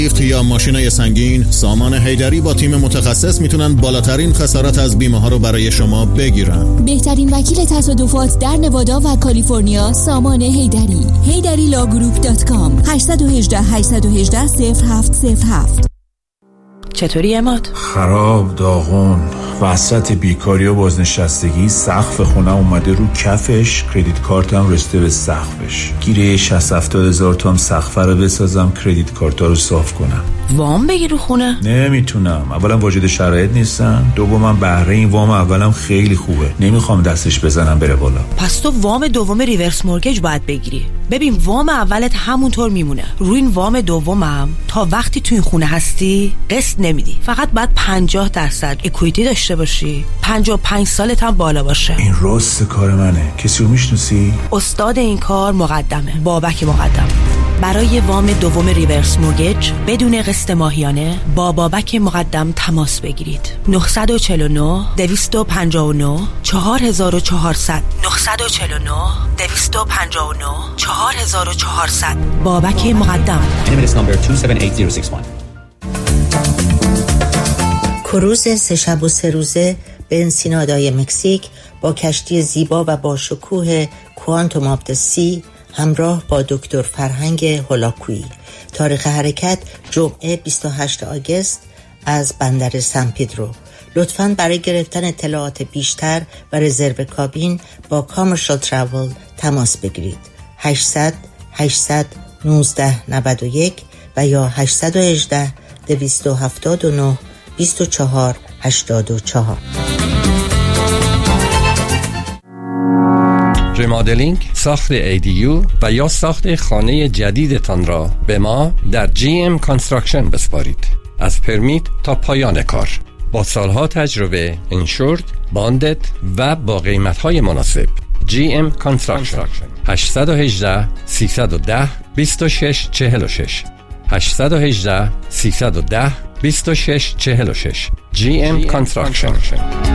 لیفت یا ماشینای سنگین، سامان حیدری با تیم متخصص میتونن بالاترین خسارت از بیمه ها رو برای شما بگیرن. بهترین وکیل تصادفات در نوادا و کالیفرنیا سامان حیدری. HayDariLawGroup.com 818-818-0707. چطوری عماد؟ خراب، داغون، وسط بیکاری و بازنشستگی سقف خونه اومده رو کفش، کردیت کارتم رسیده به سقفش. گیره 60-70 هزار تومن سقف رو بسازم، کردیت کارتا رو صاف کنم. وام بگیر رو خونه؟ نمیتونم. اولا واجد شرایط نیستن، دومم بهره این وام اولم خیلی خوبه، نمیخوام دستش بزنم بره بالا. پس تو وام دوم ریورس مورگیج باید بگیری. ببین وام اولت همونطور میمونه، روی این وام دومم تا وقتی تو این خونه هستی قسط نمیدی، فقط باید 50% اکویتی داشته باشی، 55 سالت هم بالا باشه. این راست کار منه. کسی رو میشناسی؟ استاد این کار مقدمه، بابک مقدم. برای وام دوم ریورس مورگیج بدون قسط ماهیانه با بابک مقدم تماس بگیرید. 949 259 4400 949 259 4400. بابک مقدم. NMLS number 278061. کروز 3 شب و 3 روزه به انسینادای مکزیک با کشتی زیبا و با شکوه کوانتوم آف د سی همراه با دکتر فرهنگ هولاکویی. تاریخ حرکت جمعه 28 آگوست از بندر سن پدرو. لطفاً برای گرفتن اطلاعات بیشتر و رزرو کابین با کامرشال تراول تماس بگیرید. 800 819 91 و یا 818 279 24 84. ریمادلینگ، ساخت ADU و یا ساخت خانه جدیدتان را به ما در GM Construction بسپارید. از پرمیت تا پایان کار با سالها تجربه، انشورد، باندد و با قیمت‌های مناسب. GM Construction 818 310 2646 818 310 2646. GM Construction.